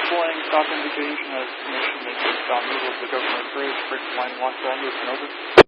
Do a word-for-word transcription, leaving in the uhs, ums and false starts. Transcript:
displaying stop indication as information that eastbound move of the Government Bridge, bridge line locked on, over.